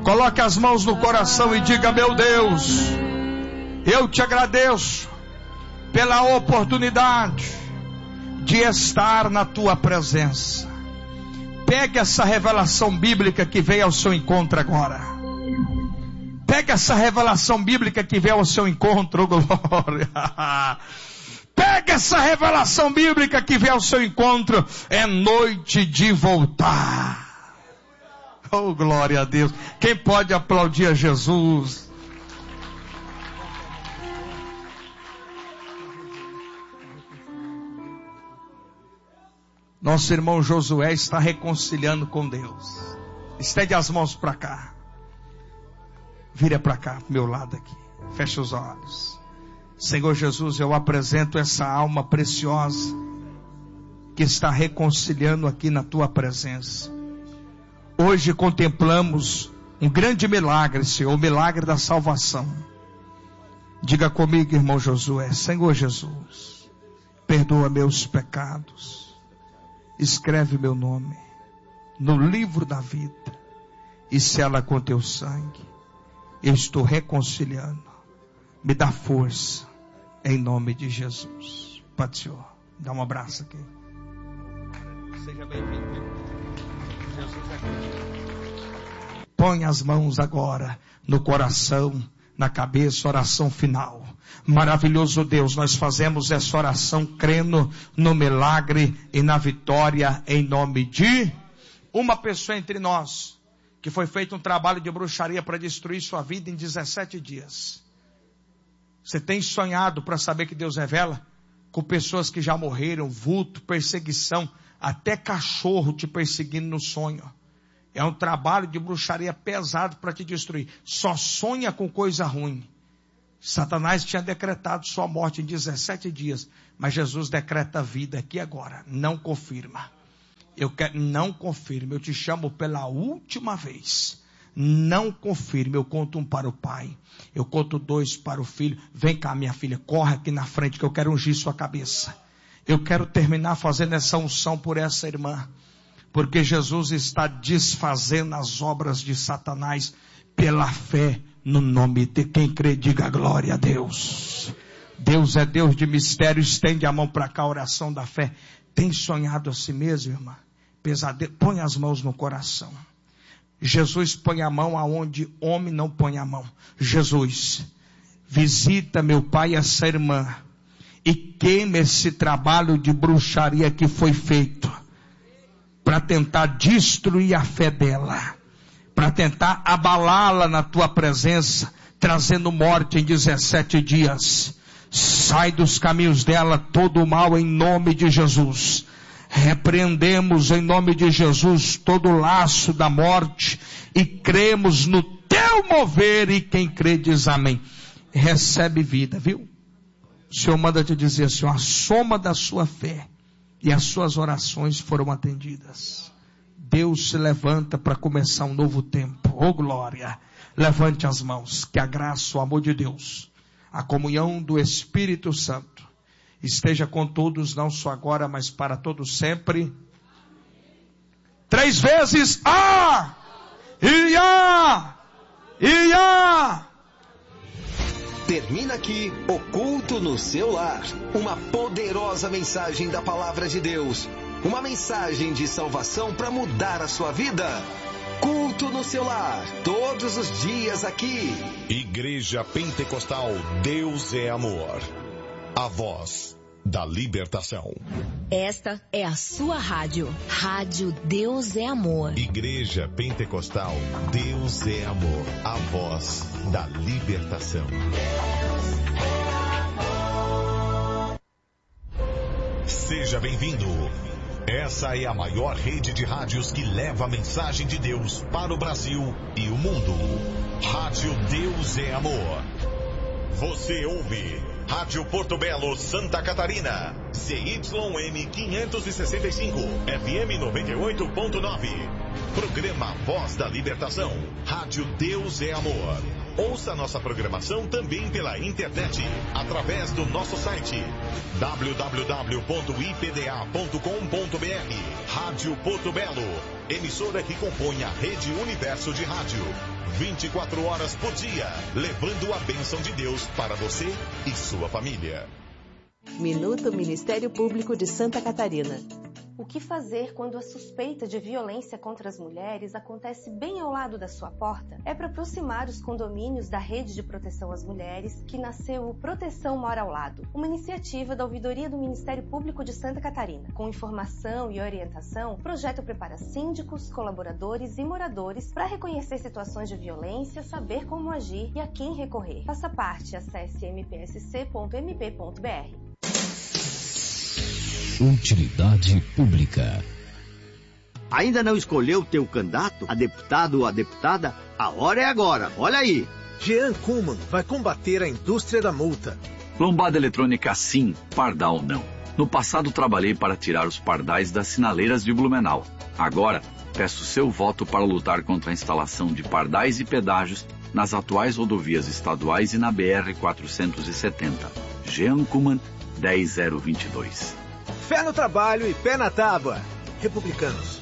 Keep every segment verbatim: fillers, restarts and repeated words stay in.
Coloque as mãos no coração e diga: meu Deus, eu te agradeço pela oportunidade de estar na tua presença. Pegue essa revelação bíblica que veio ao seu encontro agora. Pegue essa revelação bíblica que veio ao seu encontro, glória. Pegue essa revelação bíblica que veio ao seu encontro. É noite de voltar. Oh, glória a Deus. Quem pode aplaudir a Jesus? Nosso irmão Josué está reconciliando com Deus. Estende as mãos para cá. Vira para cá, pro meu lado aqui. Feche os olhos. Senhor Jesus, eu apresento essa alma preciosa que está reconciliando aqui na tua presença. Hoje contemplamos um grande milagre, Senhor, o milagre da salvação. Diga comigo, irmão Josué: Senhor Jesus, perdoa meus pecados. Escreve meu nome no livro da vida e sela com teu sangue. Eu estou reconciliando. Me dá força em nome de Jesus. Pai do Senhor, dá um abraço aqui. Seja bem-vindo. Jesus é contigo. Põe as mãos agora no coração, na cabeça, oração final. Maravilhoso Deus, nós fazemos essa oração crendo no milagre e na vitória em nome de uma pessoa entre nós, que foi feito um trabalho de bruxaria para destruir sua vida em dezessete dias. Você tem sonhado para saber que Deus revela? Com pessoas que já morreram, vulto, perseguição, até cachorro te perseguindo no sonho. É um trabalho de bruxaria pesado para te destruir. Só sonha com coisa ruim. Satanás tinha decretado sua morte em dezessete dias, mas Jesus decreta vida aqui agora. Não confirma. Eu quero, não confirme. Eu te chamo pela última vez. Não confirme. Eu conto um para o pai. Eu conto dois para o filho. Vem cá, minha filha. Corre aqui na frente que eu quero ungir sua cabeça. Eu quero terminar fazendo essa unção por essa irmã. Porque Jesus está desfazendo as obras de Satanás pela fé no nome de quem crê. Diga glória a Deus. Deus é Deus de mistério. Estende a mão para cá, oração da fé. Tem sonhado assim mesmo, irmã? Pesadelo. Põe as mãos no coração. Jesus põe a mão aonde homem não põe a mão. Jesus, visita meu pai e essa irmã e queima esse trabalho de bruxaria que foi feito para tentar destruir a fé dela, para tentar abalá-la na tua presença, trazendo morte em dezessete dias. Sai dos caminhos dela todo o mal em nome de Jesus. Repreendemos em nome de Jesus todo o laço da morte e cremos no teu mover, e quem crê diz amém. Recebe vida, viu? O Senhor manda te dizer assim: a soma da sua fé e as suas orações foram atendidas. Deus se levanta para começar um novo tempo. Oh glória! Levante as mãos, que a graça, o amor de Deus, a comunhão do Espírito Santo esteja com todos, não só agora, mas para todos sempre. Três vezes: a, e a, e a. Termina aqui o culto no seu lar. Uma poderosa mensagem da palavra de Deus. Uma mensagem de salvação para mudar a sua vida. Culto no seu lar, todos os dias aqui. Igreja Pentecostal Deus é Amor. A voz da libertação. Esta é a sua rádio. Rádio Deus é Amor. Igreja Pentecostal Deus é Amor. A voz da libertação. Seja bem-vindo. Essa é a maior rede de rádios que leva a mensagem de Deus para o Brasil e o mundo. Rádio Deus é Amor. Você ouve Rádio Porto Belo, Santa Catarina, C Y M quinhentos e sessenta e cinco, F M noventa e oito ponto nove. Programa Voz da Libertação. Rádio Deus é Amor. Ouça nossa programação também pela internet, através do nosso site w w w ponto i p d a ponto com ponto b r. Rádio Porto Belo, emissora que compõe a Rede Universo de Rádio. vinte e quatro horas por dia, levando a bênção de Deus para você e sua família. Minuto Ministério Público de Santa Catarina. O que fazer quando a suspeita de violência contra as mulheres acontece bem ao lado da sua porta? É para aproximar os condomínios da Rede de Proteção às Mulheres que nasceu o Proteção Mora ao Lado, uma iniciativa da Ouvidoria do Ministério Público de Santa Catarina. Com informação e orientação, o projeto prepara síndicos, colaboradores e moradores para reconhecer situações de violência, saber como agir e a quem recorrer. Faça parte, acesse m p s c ponto m p ponto b r. Utilidade pública. Ainda não escolheu teu candidato a deputado ou a deputada? A hora é agora, olha aí. Jean Kuhlmann vai combater a indústria da multa. Lombada eletrônica sim, pardal não. No passado trabalhei para tirar os pardais das sinaleiras de Blumenau. Agora, peço seu voto para lutar contra a instalação de pardais e pedágios nas atuais rodovias estaduais e na B R quatrocentos e setenta. Jean Kuhlmann, dez zero vinte e dois. Fé no trabalho e pé na tábua. Republicanos.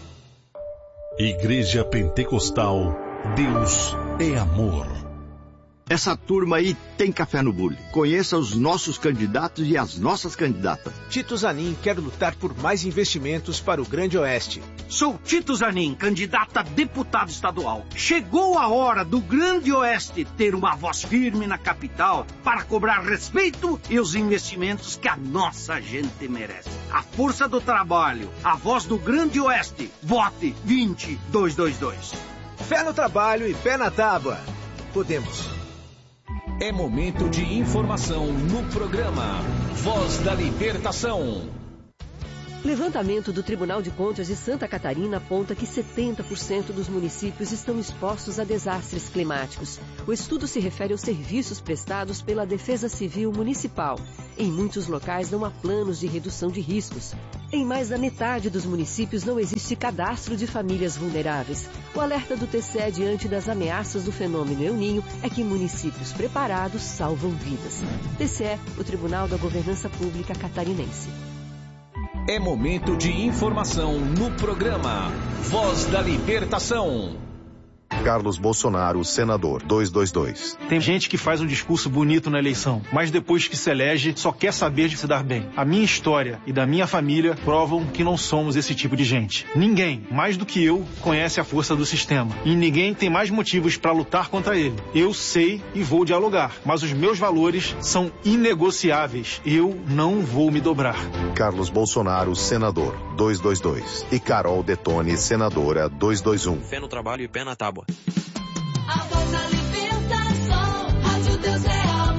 Igreja Pentecostal, Deus é amor. Essa turma aí tem café no bule. Conheça os nossos candidatos e as nossas candidatas. Tito Zanin quer lutar por mais investimentos para o Grande Oeste. Sou Tito Zanin, candidato a deputado estadual. Chegou a hora do Grande Oeste ter uma voz firme na capital para cobrar respeito e os investimentos que a nossa gente merece. A força do trabalho, a voz do Grande Oeste. Vote vinte e dois vinte e dois. Fé no trabalho e pé na tábua. Podemos. É momento de informação no programa Voz da Libertação. Levantamento do Tribunal de Contas de Santa Catarina aponta que setenta por cento dos municípios estão expostos a desastres climáticos. O estudo se refere aos serviços prestados pela Defesa Civil Municipal. Em muitos locais não há planos de redução de riscos. Em mais da metade dos municípios não existe cadastro de famílias vulneráveis. O alerta do T C E diante das ameaças do fenômeno El Niño é que municípios preparados salvam vidas. T C E, o Tribunal da Governança Pública Catarinense. É momento de informação no programa Voz da Libertação. Carlos Bolsonaro, senador, duzentos e vinte e dois. Tem gente que faz um discurso bonito na eleição, mas depois que se elege, só quer saber de se dar bem. A minha história e da minha família provam que não somos esse tipo de gente. Ninguém, mais do que eu, conhece a força do sistema. E ninguém tem mais motivos para lutar contra ele. Eu sei e vou dialogar, mas os meus valores são inegociáveis. Eu não vou me dobrar. Carlos Bolsonaro, senador, duzentos e vinte e dois. E Carol Detone, senadora, duzentos e vinte e um. Fé no trabalho e pé na tábua. A voz da libertação, Rádio Deus é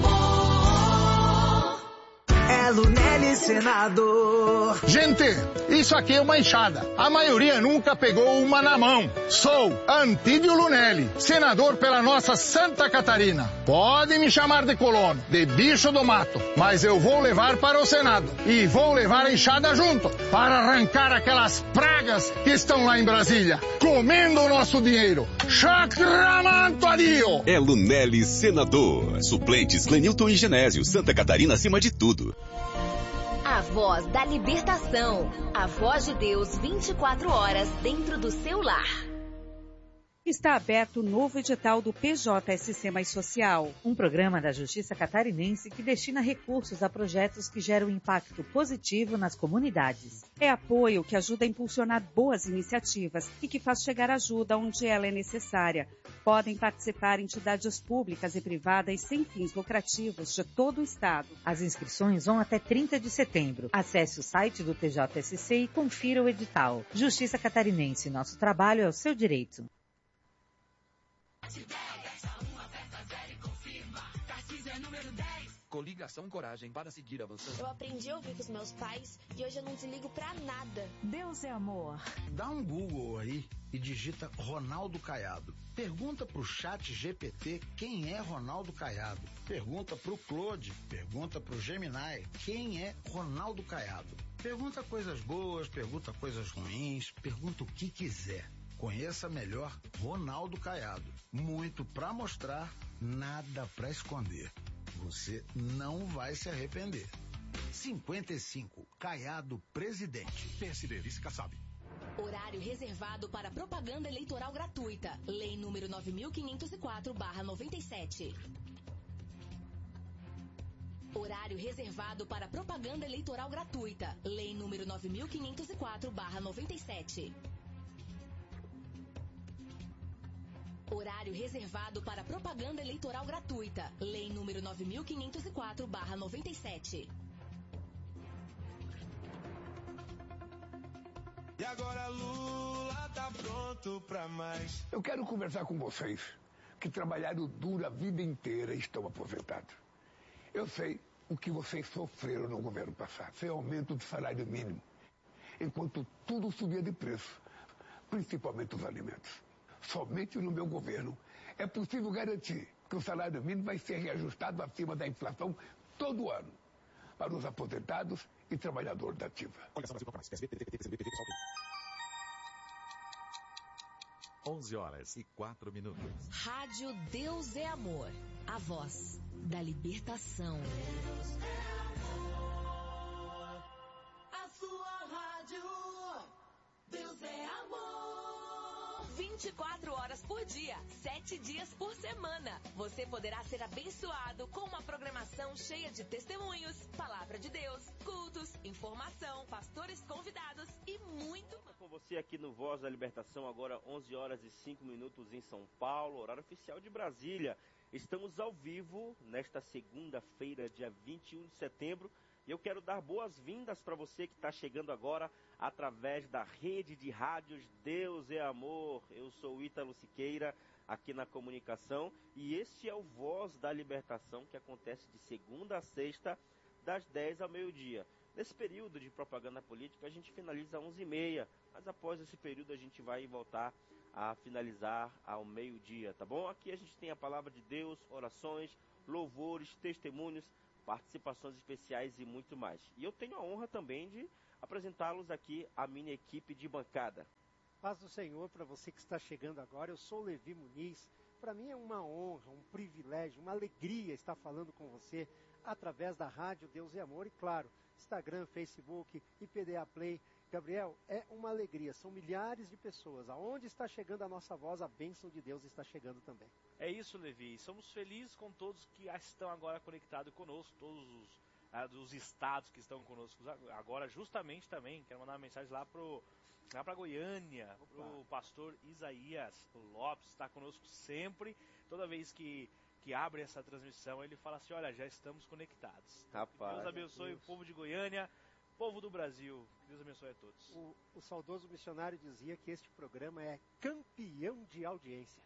amor. É Lunelli, senador. Gente, isso aqui é uma enxada. A maioria nunca pegou uma na mão. Sou Antídio Lunelli, senador pela nossa Santa Catarina. Pode me chamar de colono, de bicho do mato, mas eu vou levar para o Senado. E vou levar a enxada junto, para arrancar aquelas pragas que estão lá em Brasília, comendo o nosso dinheiro. Chacramanto adio! É Lunelli, senador. Suplentes Lenilton e Genésio. Santa Catarina acima de tudo. A voz da libertação. A voz de Deus vinte e quatro horas dentro do seu lar. Está aberto o novo edital do P J S C Mais Social, um programa da Justiça Catarinense que destina recursos a projetos que geram impacto positivo nas comunidades. É apoio que ajuda a impulsionar boas iniciativas e que faz chegar ajuda onde ela é necessária. Podem participar entidades públicas e privadas sem fins lucrativos de todo o estado. As inscrições vão até trinta de setembro. Acesse o site do P J S C e confira o edital. Justiça Catarinense, nosso trabalho é o seu direito. Coligação Coragem para seguir avançando. Eu aprendi a ouvir com os meus pais e hoje eu não desligo pra nada. Deus é amor. Dá um Google aí e digita Ronaldo Caiado. Pergunta pro chat G P T quem é Ronaldo Caiado. Pergunta pro Claude, pergunta pro Gemini quem é Ronaldo Caiado. Pergunta coisas boas, pergunta coisas ruins, pergunta o que quiser. Conheça melhor Ronaldo Caiado. Muito pra mostrar, nada pra esconder. Você não vai se arrepender. cinquenta e cinco, Caiado presidente. P S D, vice Kassab. Horário reservado para propaganda eleitoral gratuita. Lei número nove mil quinhentos e quatro barra noventa e sete. Horário reservado para propaganda eleitoral gratuita. Lei número nove mil quinhentos e quatro barra noventa e sete. Horário reservado para propaganda eleitoral gratuita. Lei número nove mil quinhentos e quatro barra noventa e sete. E agora Lula tá pronto pra mais. Eu quero conversar com vocês que trabalharam duro a vida inteira e estão aposentados. Eu sei o que vocês sofreram no governo passado, sem aumento do salário mínimo, enquanto tudo subia de preço, principalmente os alimentos. Somente no meu governo é possível garantir que o salário mínimo vai ser reajustado acima da inflação todo ano, para os aposentados e trabalhadores da ativa. onze horas e quatro minutos. Rádio Deus é Amor. A voz da libertação. Deus é amor. A sua rádio. Deus é amor. vinte e quatro horas por dia, sete dias por semana. Você poderá ser abençoado com uma programação cheia de testemunhos, palavra de Deus, cultos, informação, pastores convidados e muito mais. Com você aqui no Voz da Libertação, agora onze horas e cinco minutos em São Paulo, horário oficial de Brasília. Estamos ao vivo nesta segunda-feira, dia vinte e um de setembro. E eu quero dar boas-vindas para você que está chegando agora através da rede de rádios Deus é Amor. Eu sou o Ítalo Siqueira, aqui na comunicação, e este é o Voz da Libertação, que acontece de segunda a sexta, das dez ao meio-dia. Nesse período de propaganda política, a gente finaliza às onze e meia, mas após esse período a gente vai voltar a finalizar ao meio-dia, tá bom? Aqui a gente tem a palavra de Deus, orações, louvores, testemunhos, participações especiais e muito mais. E eu tenho a honra também de apresentá-los aqui, a minha equipe de bancada. Paz do Senhor para você que está chegando agora. Eu sou o Levi Muniz. Para mim é uma honra, um privilégio, uma alegria estar falando com você através da Rádio Deus e Amor. E claro, Instagram, Facebook, I P D A Play. Gabriel, é uma alegria. São milhares de pessoas. Aonde está chegando a nossa voz, a bênção de Deus está chegando também. É isso, Levi. Somos felizes com todos que estão agora conectados conosco, todos os, ah, dos estados que estão conosco agora, justamente também. Quero mandar uma mensagem lá pro, lá para Goiânia, para o pastor Isaías Lopes, está conosco sempre. Toda vez que, que abre essa transmissão, ele fala assim, olha, já estamos conectados. Rapaz, Deus abençoe Deus. O povo de Goiânia, povo do Brasil. Deus abençoe a todos. O, o saudoso missionário dizia que este programa é campeão de audiência.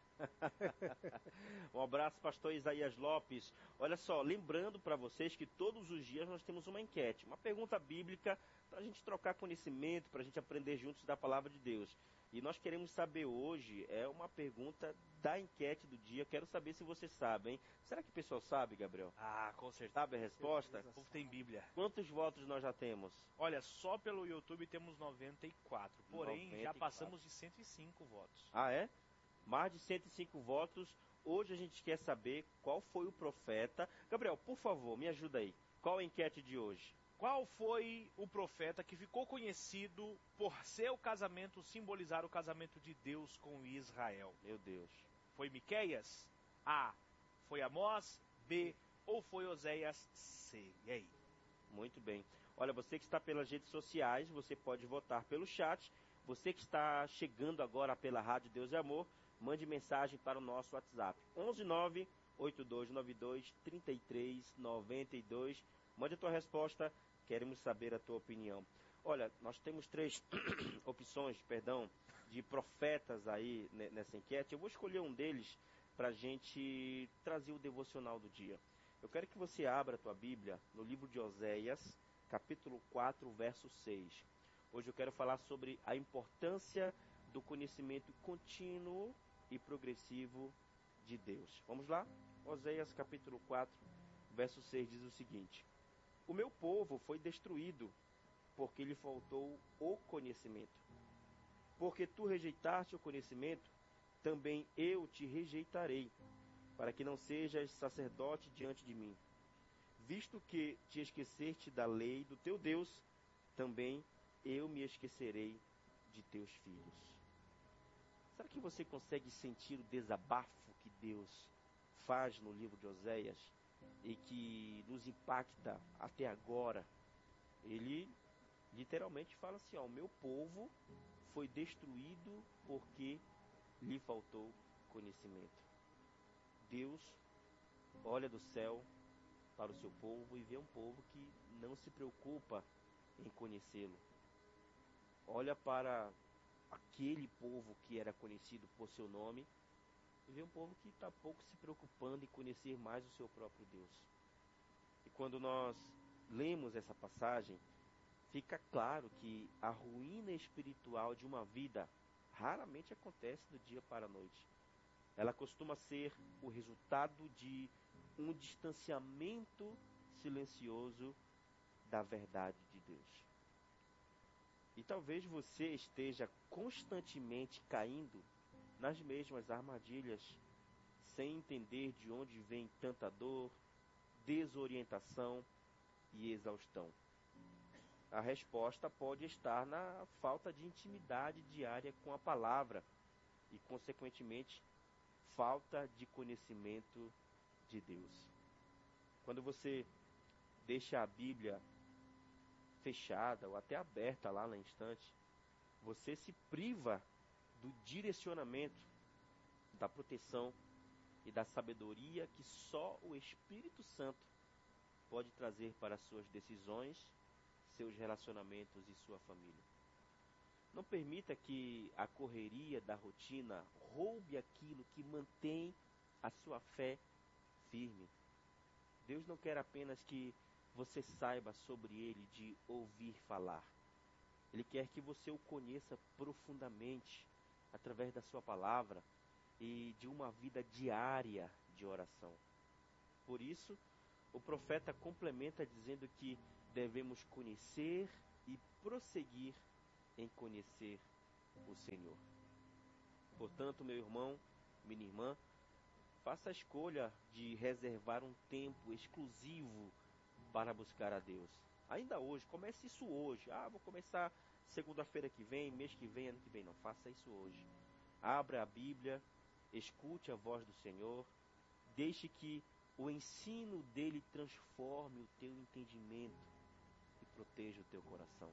Um abraço, pastor Isaías Lopes. Olha só, lembrando para vocês que todos os dias nós temos uma enquete, uma pergunta bíblica para a gente trocar conhecimento, para a gente aprender juntos da palavra de Deus. E nós queremos saber hoje, é uma pergunta da enquete do dia. Quero saber se vocês sabem. Será que o pessoal sabe, Gabriel? Ah, com certeza. Sabe a resposta? O povo tem Bíblia. Quantos votos nós já temos? Olha, só pelo YouTube temos noventa e quatro. Porém, noventa e quatro. Já passamos de cento e cinco votos. Ah, é? Mais de cento e cinco votos. Hoje a gente quer saber qual foi o profeta. Gabriel, por favor, me ajuda aí. Qual a enquete de hoje? Qual foi o profeta que ficou conhecido por seu casamento simbolizar o casamento de Deus com Israel? Meu Deus. Foi Miqueias? A. Foi Amós? B. Ou foi Oséias? C. E aí? Muito bem. Olha, você que está pelas redes sociais, você pode votar pelo chat. Você que está chegando agora pela Rádio Deus e Amor, mande mensagem para o nosso WhatsApp. onze nove oito dois nove dois três três nove dois. Mande a tua resposta, queremos saber a tua opinião. Olha, nós temos três opções, perdão, de profetas aí nessa enquete. Eu vou escolher um deles para a gente trazer o devocional do dia. Eu quero que você abra a tua Bíblia no livro de Oséias, capítulo quatro, verso seis. Hoje eu quero falar sobre a importância do conhecimento contínuo e progressivo de Deus. Vamos lá? Oséias capítulo quatro, verso seis diz o seguinte: o meu povo foi destruído porque lhe faltou o conhecimento. Porque tu rejeitaste o conhecimento, também eu te rejeitarei, para que não sejas sacerdote diante de mim. Visto que te esqueceste da lei do teu Deus, também eu me esquecerei de teus filhos? Será que você consegue sentir o desabafo que Deus faz no livro de Oséias e que nos impacta até agora? Ele literalmente fala assim, ó, o meu povo foi destruído porque lhe faltou conhecimento. Deus olha do céu para o seu povo e vê um povo que não se preocupa em conhecê-lo. Olha para aquele povo que era conhecido por seu nome e vê um povo que está pouco se preocupando em conhecer mais o seu próprio Deus. E quando nós lemos essa passagem, fica claro que a ruína espiritual de uma vida raramente acontece do dia para a noite. Ela costuma ser o resultado de um distanciamento silencioso da verdade de Deus. E talvez você esteja constantemente caindo nas mesmas armadilhas, sem entender de onde vem tanta dor, desorientação e exaustão. A resposta pode estar na falta de intimidade diária com a palavra e, consequentemente, falta de conhecimento de Deus. Quando você deixa a Bíblia fechada ou até aberta lá na estante, você se priva do direcionamento, da proteção e da sabedoria que só o Espírito Santo pode trazer para suas decisões, seus relacionamentos e sua família. Não permita que a correria da rotina roube aquilo que mantém a sua fé firme. Deus não quer apenas que você saiba sobre Ele de ouvir falar. Ele quer que você o conheça profundamente através da sua palavra e de uma vida diária de oração. Por isso, o profeta complementa dizendo que devemos conhecer e prosseguir em conhecer o Senhor. Portanto, meu irmão, minha irmã, faça a escolha de reservar um tempo exclusivo para buscar a Deus. Ainda hoje, comece isso hoje. Ah, vou começar segunda-feira que vem, mês que vem, ano que vem. Não, faça isso hoje. Abra a Bíblia, escute a voz do Senhor, deixe que o ensino dele transforme o teu entendimento e proteja o teu coração.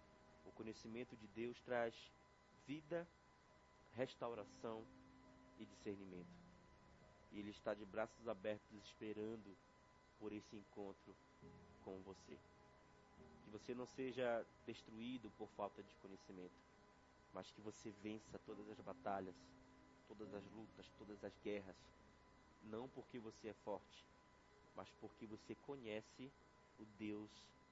O conhecimento de Deus traz vida, restauração e discernimento. E Ele está de braços abertos esperando por esse encontro com você. Que você não seja destruído por falta de conhecimento, mas que você vença todas as batalhas, todas as lutas, todas as guerras, não porque você é forte, mas porque você conhece o Deus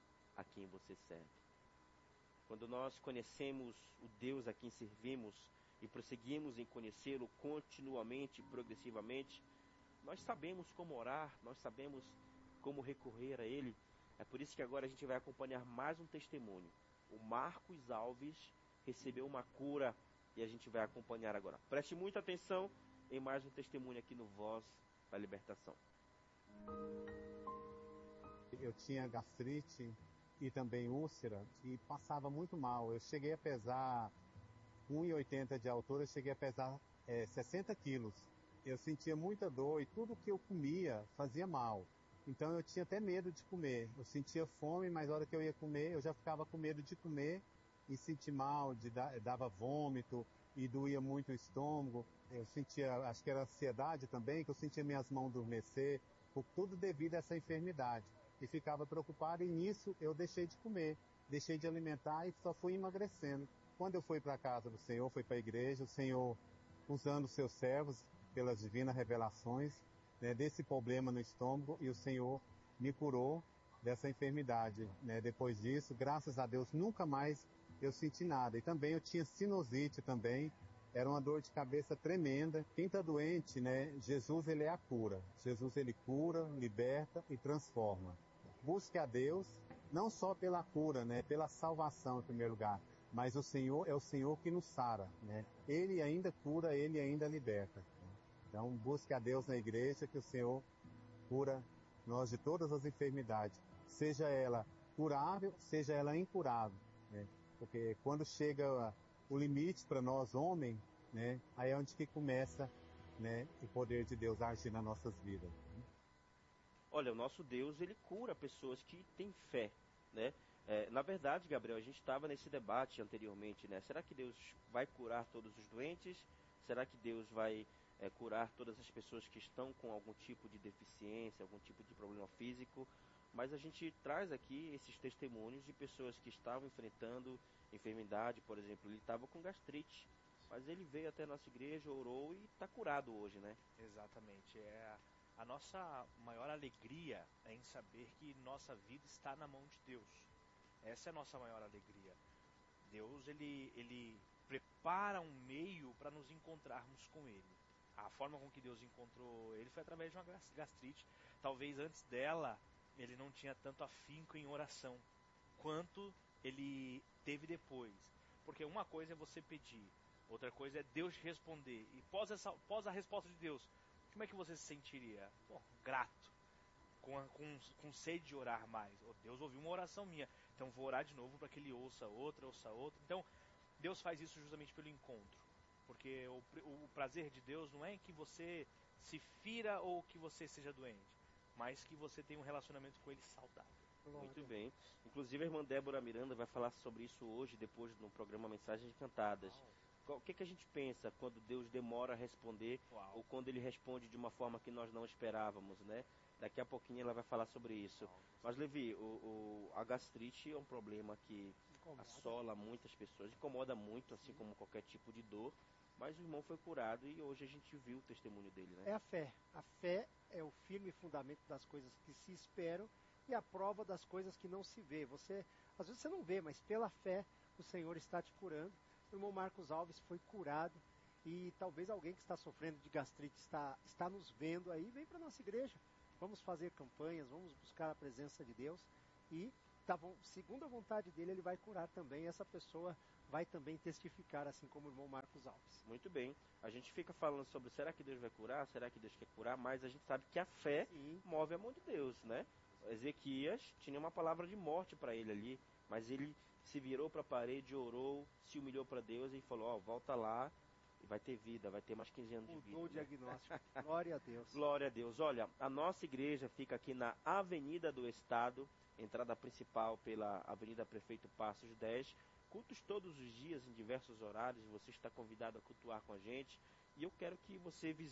a quem você serve. Quando nós conhecemos o Deus a quem servimos e prosseguimos em conhecê-lo continuamente, progressivamente, nós sabemos como orar, nós sabemos como recorrer a Ele. É por isso que agora a gente vai acompanhar mais um testemunho. O Marcos Alves recebeu uma cura e a gente vai acompanhar agora. Preste muita atenção em mais um testemunho aqui no Voz da Libertação. Eu tinha gastrite e também úlcera e passava muito mal. Eu cheguei a pesar um e oitenta de altura, eu cheguei a pesar é, sessenta quilos. Eu sentia muita dor e tudo que eu comia fazia mal. Então eu tinha até medo de comer. Eu sentia fome, mas na hora que eu ia comer, eu já ficava com medo de comer e sentir mal, de dar, dava vômito e doía muito o estômago. Eu sentia, acho que era ansiedade também, que eu sentia minhas mãos adormecer, por tudo devido a essa enfermidade. E ficava preocupado e nisso eu deixei de comer, deixei de alimentar e só fui emagrecendo. Quando eu fui para a casa do Senhor, fui para a igreja, o Senhor usando os seus servos pelas divinas revelações, né, desse problema no estômago, e o Senhor me curou dessa enfermidade. Né? Depois disso, graças a Deus, nunca mais eu senti nada. E também eu tinha sinusite também, era uma dor de cabeça tremenda. Quem está doente, né, Jesus ele é a cura. Jesus ele cura, liberta e transforma. Busque a Deus, não só pela cura, né, pela salvação em primeiro lugar, mas o Senhor é o Senhor que nos sara, né? Ele ainda cura, Ele ainda liberta. Então, busque a Deus na igreja, que o Senhor cura nós de todas as enfermidades, seja ela curável, seja ela incurável, né? Porque quando chega o limite para nós, homens, né? Aí é onde que começa, né, o poder de Deus agir nas nossas vidas. Olha, o nosso Deus, ele cura pessoas que têm fé, né? É, na verdade, Gabriel, a gente estava nesse debate anteriormente, né? Será que Deus vai curar todos os doentes? Será que Deus vai é, curar todas as pessoas que estão com algum tipo de deficiência, algum tipo de problema físico? Mas a gente traz aqui esses testemunhos de pessoas que estavam enfrentando enfermidade, por exemplo, ele estava com gastrite, mas ele veio até a nossa igreja, orou e está curado hoje, né? Exatamente. É, a nossa maior alegria é em saber que nossa vida está na mão de Deus. Essa é a nossa maior alegria. Deus, ele, ele prepara um meio para nos encontrarmos com Ele. A forma com que Deus encontrou Ele foi através de uma gastrite. Talvez antes dela, ele não tinha tanto afinco em oração, quanto ele teve depois. Porque uma coisa é você pedir, outra coisa é Deus responder. E pós, essa, pós a resposta de Deus, como é que você se sentiria? Bom, grato. Com, com, com sede de orar mais. Oh, Deus ouviu uma oração minha, então vou orar de novo para que Ele ouça outra, ouça outra. Então, Deus faz isso justamente pelo encontro. Porque o, o prazer de Deus não é que você se fira ou que você seja doente, mas que você tenha um relacionamento com Ele saudável. Muito bem. Inclusive a irmã Débora Miranda vai falar sobre isso hoje, depois no programa Mensagens Cantadas. O que, que a gente pensa quando Deus demora a responder, Uau. ou quando Ele responde de uma forma que nós não esperávamos, né? Daqui a pouquinho ela vai falar sobre isso. Uau. Mas, Levi, o, o, a gastrite é um problema que incomoda. Assola muitas pessoas, incomoda muito, assim Sim. como qualquer tipo de dor. Mas o irmão foi curado e hoje a gente viu o testemunho dele, né? É a fé. A fé é o firme fundamento das coisas que se esperam e a prova das coisas que não se vê. Você, às vezes você não vê, mas pela fé o Senhor está te curando. O irmão Marcos Alves foi curado e talvez alguém que está sofrendo de gastrite está, está nos vendo aí, vem para a nossa igreja. Vamos fazer campanhas, vamos buscar a presença de Deus e, tá bom, segundo a vontade dele, ele vai curar também. Essa pessoa vai também testificar, assim como o irmão Marcos Alves. Muito bem. A gente fica falando sobre será que Deus vai curar, será que Deus quer curar, mas a gente sabe que a fé Sim. move a mão de Deus, né? Ezequias tinha uma palavra de morte para ele ali, mas ele se virou para a parede, orou, se humilhou para Deus e falou, ó, oh, volta lá e vai ter vida, vai ter mais quinze anos Mudou de vida. Mudou o diagnóstico. Né? Glória a Deus. Glória a Deus. Olha, a nossa igreja fica aqui na Avenida do Estado, entrada principal pela Avenida Prefeito Passos dez, cultos todos os dias, em diversos horários, você está convidado a cultuar com a gente, e eu quero que você visite